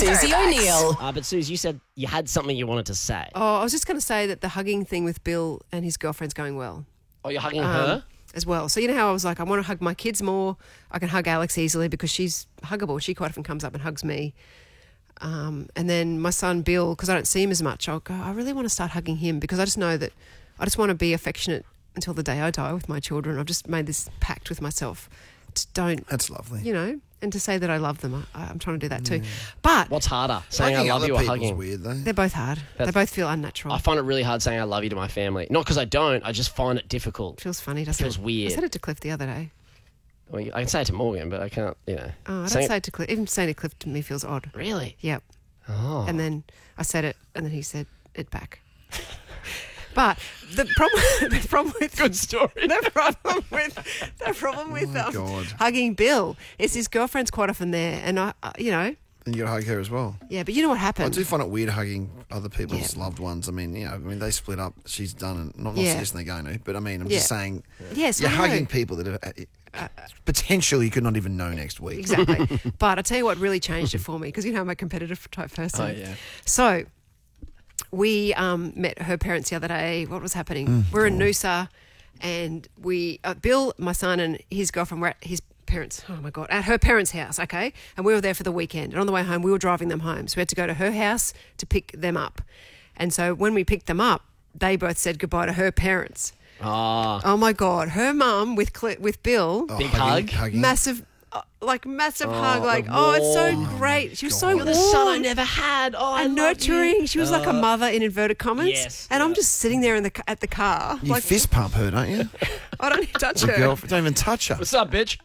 Susie O'Neill. But Suze, you said you had something you wanted to say. Oh, I was just going to say that the hugging thing with Bill and his girlfriend's going well. Oh, you're hugging her? As well. So you know how I was like, I want to hug my kids more. I can hug Alex easily because she's huggable. She quite often comes up and hugs me. And then my son Bill, because I don't see him as much, I'll go, I really want to start hugging him because I just know that I just want to be affectionate until the day I die with my children. I've just made this pact with myself to don't. That's lovely. You know, and to say that I love them. I'm trying to do that too. But What's harder, saying Hugging I love other you or people's hugging? weird though. they're both hard. They both feel unnatural. I find it really hard saying I love you to my family. Not because I don't, I just find it difficult. Feels funny, doesn't it? Feels weird. I said it to Cliff the other day. Well, I can say it to Morgan, but I can't, Oh, I don't Saying- say it to Cliff. Even saying it to Cliff to me feels odd. Really? Yep. Oh. And then I said it, and then he said it back. But the problem with Good story. the problem with God. hugging Bill is his girlfriend's quite often there, and I you know, And you got to hug her as well. yeah. But you know what I happened? do find it weird hugging other people's Yeah. loved ones. I mean, they split up. She's done it. Not Yeah. suggesting they're going to, but I mean, I'm Yeah. just saying. Yes, You're I know. hugging people that are potentially you could not even know next week. Exactly. But I tell you what really changed it for me because you know I'm a competitive type person. Oh, yeah. So we met her parents the other day. What was happening? We're in Noosa, and we Bill, my son, and his girlfriend were at his parents. Oh my God, at her parents' house. Okay, and we were there for the weekend. And on the way home, we were driving them home, so we had to go to her house to pick them up. And so when we picked them up, they both said goodbye to her parents. Ah, Oh my God, her mum with Bill. Oh, Big hugging, hug? hugging. Massive, massive hug. Like, it's so great. She was so God. warm the son I never had. Oh, I and love you. nurturing. She was like a mother in inverted commas. Yes, And I'm just sitting there at the car. You like, fist pump her, don't you? I don't even touch The her. girlfriend, don't even touch her. What's up, bitch?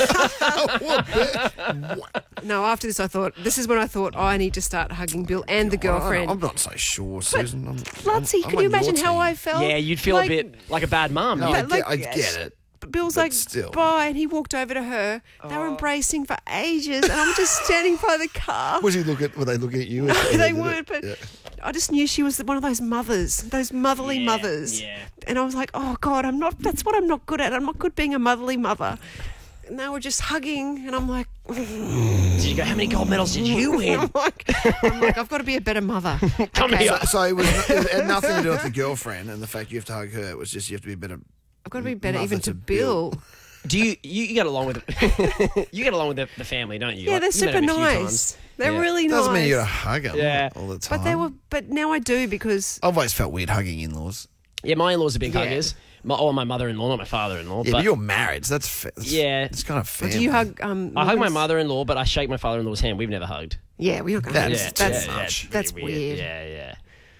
No, after this, this is when I thought, I need to start hugging Bill and the girlfriend. I'm not so sure, Susan. Lutsy, can you imagine how I felt? Yeah, you'd feel Like, a bit like a bad mum. No, You- I like, get it. Bill's but like, still. bye, and he walked over to her. They were embracing for ages, and I'm just standing by the car. Were they looking at you? They weren't, but I just knew she was one of those mothers, those motherly mothers. yeah. And I was like, oh God, that's what I'm not good at. I'm not good being a motherly mother. And they were just hugging, and I'm like, Did you go, how many gold medals did you win? I'm like, I've got to be a better mother. Come here. So it had nothing to do with the girlfriend and the fact you have to hug her. It was just you have to be better. I've got to be better Mother even to to Bill. Do you get along with you get along with the family, don't you? Yeah, Like, they're you've met super them a few nice. times. They're Yeah. really nice. Doesn't mean you got to hug them Yeah. all the time. But now I do because I've always felt weird hugging in-laws. Yeah, my in-laws are big Yeah. huggers. My mother-in-law, not my father-in-law. Yeah, but but you're married, so that's Yeah. It's kind of family. do you hug? I hug my Morgan's- mother-in-law, but I shake my father-in-law's hand. We've never hugged. Yeah, we're not going to. That's That's too much. it's That's pretty weird. Yeah.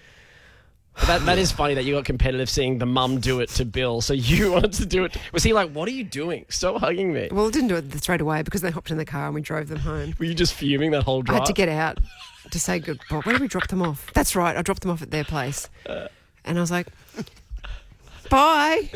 But that is funny that you got competitive seeing the mum do it to Bill, so you wanted to do it. Was he like, what are you doing? Stop hugging me. Well, I didn't do it straight away because they hopped in the car and we drove them home. Were you just fuming that whole I drive? had to get out to say goodbye. Where did we drop them off? That's right. I dropped them off at their place. And I was like, bye.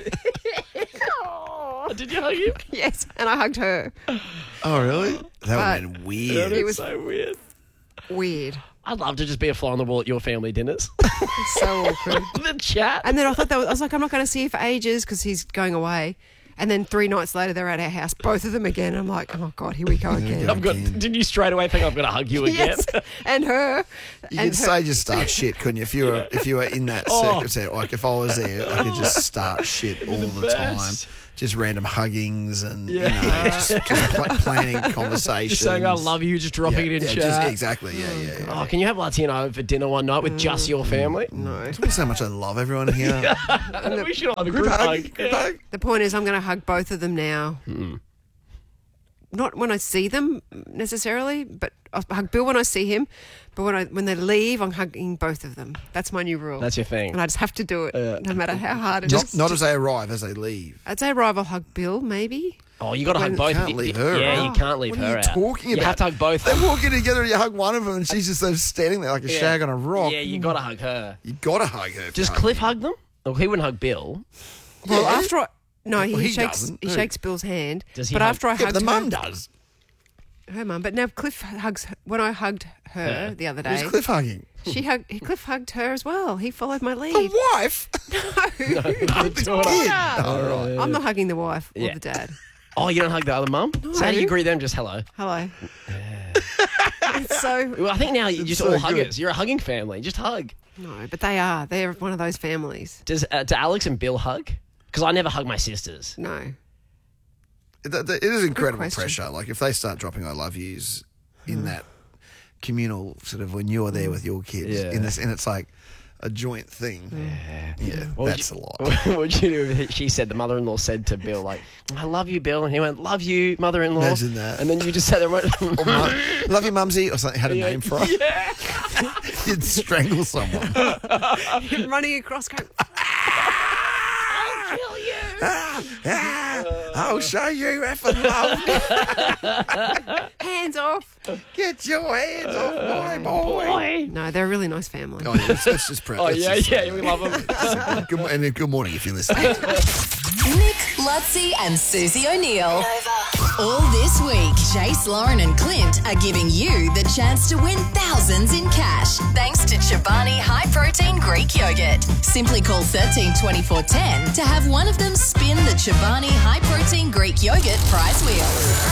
Did you hug him? Yes. And I hugged her. Oh, really? That would have been weird. It was so weird. weird. I'd love to just be a fly on the wall at your family dinners. It's so awkward. The chat. And then I thought I was like, I'm not going to see you for ages because he's going away. And then 3 nights later, they're at our house, both of them again. I'm like, oh God, here we go again. I've got. Didn't you straight away think I'm going to hug you again? Yes, and her. You and could her. say just start shit, couldn't you? If you were in that circumstance, like if I was there, I could just start shit all the time. best. Just random huggings and just planning conversations. Just saying I love you, just dropping it in chat. just- exactly. Yeah. Oh, can you have Latino over for dinner one night with just your family? No. That's how much I love everyone here. We should all have a group hug. Group hug. The point is, I'm going to hug both of them now. Not when I see them necessarily, but I hug Bill when I see him. But when they leave, I'm hugging both of them. That's my new rule. That's your thing. And I just have to do it, no matter how hard it is. Not as they arrive, as they leave. I'd say arrive, I'll hug Bill, maybe. Oh, you got to hug both. can't leave her Yeah, out. you can't leave What her are you out. talking You about? have to hug both. They walk in together and you hug one of them and she's just so standing there like a shag on a rock. Yeah, you got to hug her. You got to hug her. Does Cliff hug them? Oh, he wouldn't hug Bill. Well, after I... No, Well, he shakes doesn't. he shakes Bill's hand. Does he but hug- after I Yeah, but hugged the mum her, does. her mum. But now Cliff hugs her. When I hugged her the other Who's day, Cliff hugging? Cliff hugged her as well. He followed my The lead. wife? I'm not hugging the wife or Yeah. the dad. Oh, you don't hug the other mum? So how do you greet them? Just hello. Hello. It's so Well, I think now you're just so all good. huggers. You're a hugging family. Just hug. no, but they are. They're one of those families. Do Alex and Bill hug? Because I never hug my sisters. No. It is incredible question. pressure. Like if they start dropping "I love yous" in that communal sort of when you're there with your kids, Yeah. and it's like a joint thing. Yeah, What would that's a lot. What would you do if she said, the mother-in-law said to Bill, like, I love you, Bill. And he went, love you, mother-in-law. Imagine that. And then you just sat there and went, Love you, mumsy, or something. Had a name for it. yeah. You'd strangle someone. Him running across going, I'll kill you. I'll show you effing love. hands off. Get your hands off my boy. No, they're a really nice family. Oh, yeah, let's just pray. Oh, yeah, we love them. Good morning if you're listening. Nick, Lutzi, and Susie O'Neill. All this week, Jace, Lauren, and Clint are giving you the chance to win thousands in cash thanks to Chobani High Protein Greek Yogurt. Simply call 13 24 10 to have one of them spin the Chobani High Protein Greek Yogurt prize wheel.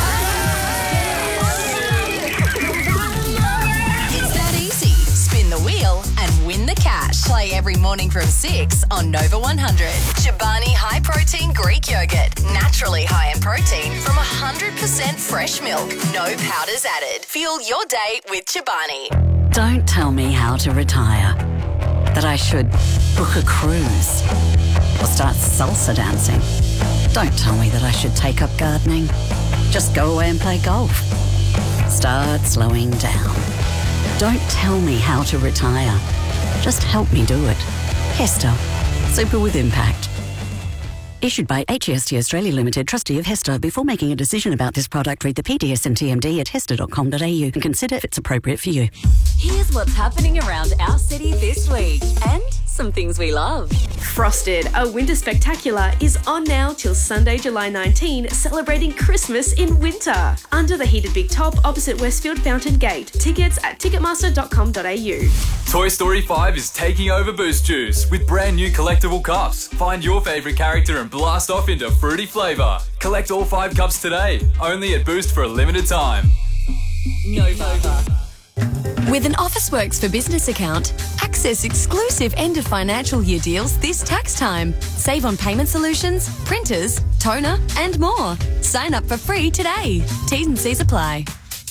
It's that easy. Spin the wheel and win the cash. Play every morning from 6 on Nova 100. Chobani High Protein Greek Yogurt. Naturally high in protein from 100% fresh milk. No powders added. Fuel your day with Chobani. Don't tell me how to retire. That I should book a cruise or start salsa dancing. Don't tell me that I should take up gardening. Just go away and play golf. Start slowing down. Don't tell me how to retire. Just help me do it. Hester. Super with impact. Issued by HEST Australia Limited, trustee of Hester. Before making a decision about this product, read the PDS and TMD at hester.com.au and consider if it's appropriate for you. Here's what's happening around our city this week and some things we love. Frosted, a winter spectacular, is on now till Sunday, July 19, celebrating Christmas in winter. Under the heated big top opposite Westfield Fountain Gate. Tickets at ticketmaster.com.au. Toy Story 5 is taking over Boost Juice with brand new collectible cups. Find your favourite character and blast off into fruity flavour. Collect all 5 cups today, only at Boost for a limited time. Nova. With an Officeworks for Business account, access exclusive end of financial year deals this tax time. Save on payment solutions, printers, toner, and more. Sign up for free today. T's and C's apply.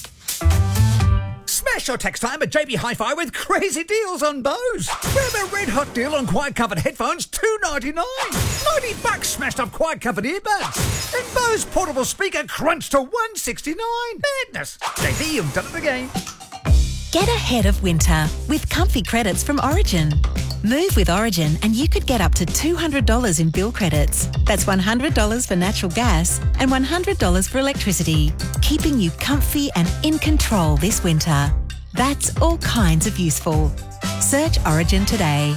Smash your tax time at JB Hi-Fi with crazy deals on Bose. Grab a red hot deal on quiet covered headphones, $2.99. $90 smashed up quiet covered earbuds. And Bose portable speaker crunched to $169. Madness. JB, you've done it again. Get ahead of winter with comfy credits from Origin. Move with Origin and you could get up to $200 in bill credits. That's $100 for natural gas and $100 for electricity, keeping you comfy and in control this winter. That's all kinds of useful. Search Origin today.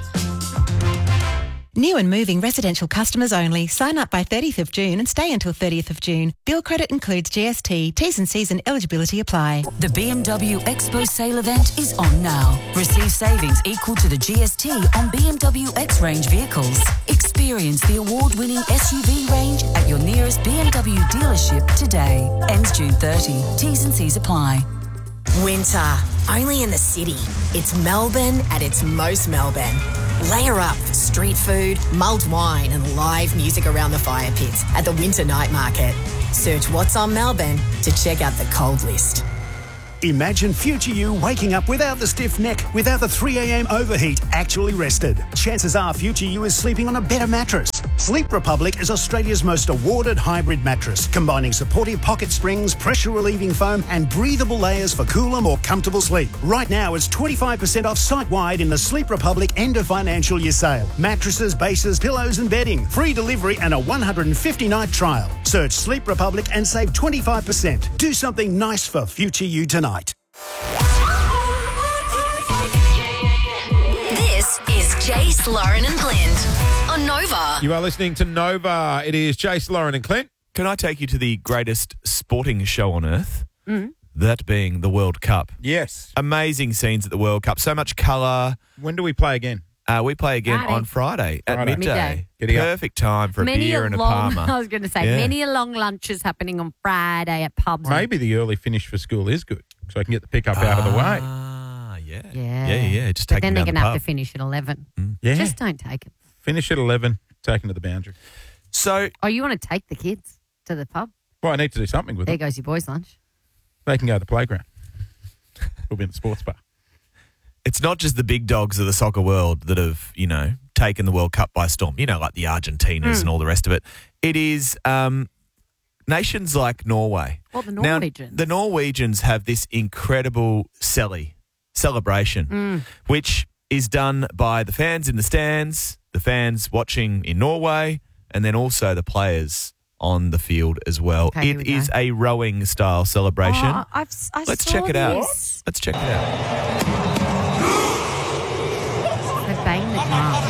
New and moving residential customers only. Sign up by 30th of June and stay until 30th of June. Bill credit includes GST. T's and C's and eligibility apply. The BMW Expo sale event is on now. Receive savings equal to the GST on BMW X-Range vehicles. Experience the award-winning SUV range at your nearest BMW dealership today. Ends June 30. T's and C's apply. Winter, only in the city. It's Melbourne at its most Melbourne. Layer up for street food, mulled wine and live music around the fire pits at the Winter Night Market. Search What's on Melbourne to check out the cold list. Imagine future you waking up without the stiff neck, without the 3 a.m. overheat, actually rested. Chances are future you is sleeping on a better mattress. Sleep Republic is Australia's most awarded hybrid mattress, combining supportive pocket springs, pressure-relieving foam and breathable layers for cooler, more comfortable sleep. Right now, it's 25% off site-wide in the Sleep Republic end of financial year sale. Mattresses, bases, pillows and bedding. Free delivery and a 150-night trial. Search Sleep Republic and save 25%. Do something nice for future you tonight. This is Jace, Lauren and Clint on Nova. You are listening to Nova. It is Jace, Lauren and Clint. Can I take you to the greatest sporting show on earth? Mm. That being the World Cup. Yes. Amazing scenes at the World Cup. So much colour. When do we play again? We play again on Friday at midday. Perfect time for a beer and a Palmer. I was going to say, Yeah. many a long lunch is happening on Friday at pubs. Maybe the early finish for school is good. so I can get the pickup out of the way. Ah, yeah. Yeah. Just But take then them they're down going the to have pub. to finish at 11. Yeah. Just don't take it. Finish at 11, taken to the boundary. So, Oh, you want to take the kids to the pub? Well, I need to do something with There them. goes your boys' lunch. They can go to the playground. We'll be in the sports bar. it's not just the big dogs of the soccer world that have, taken the World Cup by storm, like the Argentinas and all the rest of it. It is nations like Norway. Well, the Norwegians. Now, the Norwegians have this incredible celebration, which is done by the fans in the stands, the fans watching in Norway, and then also the players on the field as well. Okay, here It we is go. a rowing style celebration. Oh, I Let's saw check it out. this. Let's check it out. They bang the drum.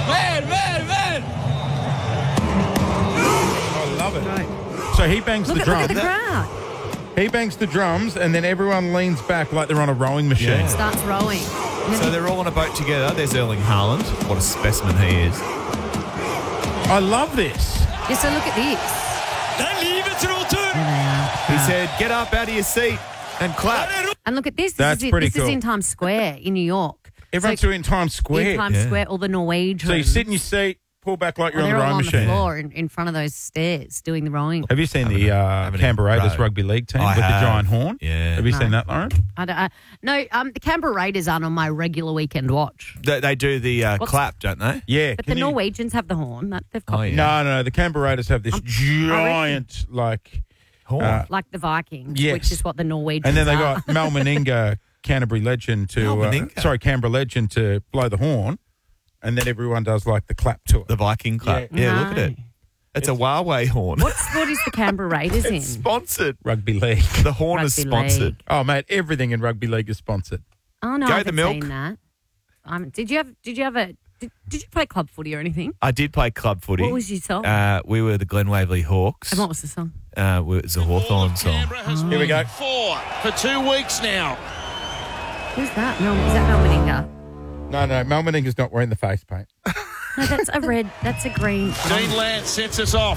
I love it. So he bangs Look the at drums. the crowd. He bangs the drums, and then everyone leans back like they're on a rowing machine. Yeah. Starts rowing. So they're all on a boat together. There's Erling Haaland. What a specimen he is. I love this. Yeah, so look at this. There they are. He said, get up out of your seat and clap. And look at this. That's pretty This is cool. in Times Square in New York. Everyone's doing Times Square. In Times Square, all the Norwegians. So you sit in your seat, pull back like you're they're on the all rowing on machine. the floor in front of those stairs doing the rowing. Have you seen the Canberra Raiders row. rugby league team I with the have. giant horn? Yeah. Have you No. seen that, Lauren? No, the Canberra Raiders aren't on my regular weekend watch. They do the What's- clap, don't they? Yeah. But can the you- Norwegians have the horn. They've got No. The Canberra Raiders have this giant, horn. like the Vikings, Yes. which is what the Norwegians and then they are. got Mal Meninga, Canterbury legend, Canberra legend to blow the horn, and then everyone does like the clap to it. The Viking clap. Yeah, look at it. It's a Huawei horn. What sport is the Canberra Raiders in? It's sponsored. Rugby league. The horn is Rugby sponsored. league. Oh, mate, everything in rugby league is sponsored. Oh no, Go I the haven't milk. seen that. Did you play club footy or anything? I did play club footy. What was your song? We were the Glen Waverley Hawks. And what was the song? It was a Hawthorn song. Here we go. 4 for 2 weeks now. Who's that? Is that Mel Meninga? No, Mal Meninga's not wearing the face paint. No, that's a red. That's a green. Dean Lance sets us off.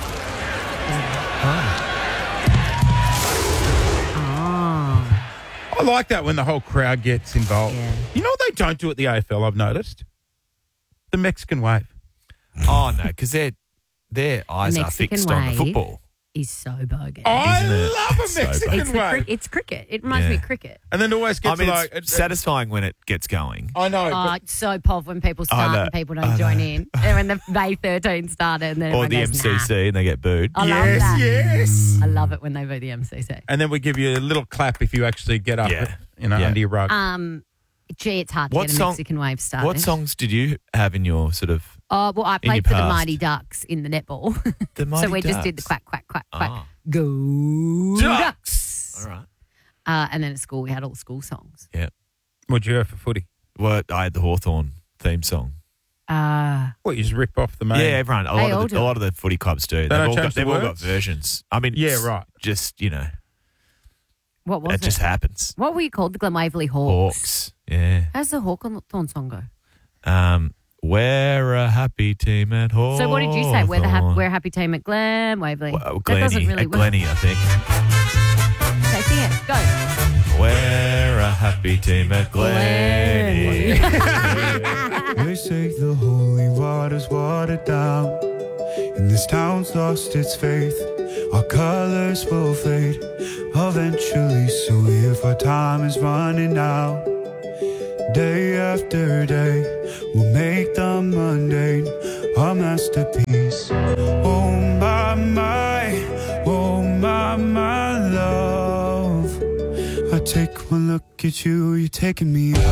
I like that when the whole crowd gets involved. Yeah. You know what they don't do at the AFL, I've noticed? The Mexican wave. Oh, no, because their eyes are Mexican fixed on the wave. football. Is so bogus. I Isn't it? love a It's so Mexican It's, wave. it's cricket. It reminds me of cricket. And then it always gets it's satisfying when it gets going. I know. Oh, it's so pov when people I start know. and people I don't know. join in. And when the May 13 started and then Or everyone the goes, MCC nah. and they get booed. I love that. yes. I love it when they boo the MCC. And then we give you a little clap if you actually get up, Yeah. under your rug. Gee, it's hard to What get a song- Mexican wave started. What songs did you have in your sort of... Oh, well, I in your played for the past? Mighty Ducks in the netball. The So Mighty we just did the Ducks? quack, quack, quack, quack. Ah. Go Ducks. All right. And then at school, we had all school songs. Yeah. What'd you have for footy? Well, I had the Hawthorn theme song. What, you just rip off the main? Yeah, everyone. A lot of the footy clubs do. don't They've change the all got words? versions. I mean, Yeah, right. Just, What was it it? just happens. What were you called? The Glen Waverley Hawks. Hawks. Yeah. How's the Hawthorn song go? We're a happy team at Hawthorn. So what did you say? We're a happy team at Glen Waverley. Well, that doesn't Glennie, really at Glennie, I think. Okay, sing it. Go. We're a happy team at Glennie. They say the holy water's watered down, and this town's lost its faith. Our colors will fade eventually, so if our time is running out, day after day, we'll make the mundane our masterpiece. Oh my love, I take one look at you, you're taking me out.